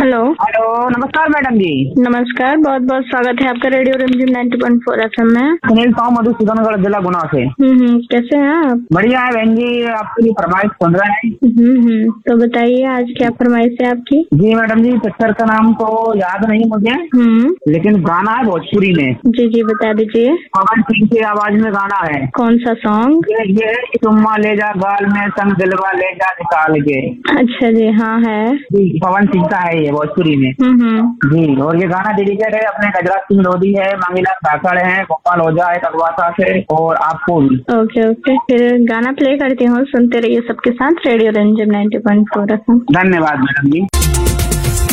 Hello. Hello, नमस्कार madam जी। नमस्कार, बहुत बहुत स्वागत है आपका रेडियो रिमझिम 90.4 FM में। सुनील साहू, मधुसूदनगढ़ जिला गुना से। कैसे हैं आप? बढ़िया है बहन जी, आपकी फरमाइश सुन रहे हैं। तो बताइए आज क्या फरमाइश है आपकी? जी मैडम जी, पिक्चर का नाम तो याद नहीं मुझे, लेकिन गाना है भोजपुरी में। जी जी बता दीजिए। पवन सिंह की आवाज में गाना है। कौन सा सॉन्ग? ये है कि तुम्मा ले जा गाल में संग दिलवा ले जा निकाल के। अच्छा जी, हाँ है जी, पवन सिंह का है ये भोजपुरी में। जी, और ये गाना डेडिकेट है अपने गजराज सिंह लोधी है, मांगीलाल धाकड़ है, गोपाल ओझा है कटवासा से, और आपको भी। ओके ओके, फिर गाना प्ले करती हूँ, सुनते रहिए सबके साथ रेडियो रिमझिम 90.4 FM। धन्यवाद मैडम जी।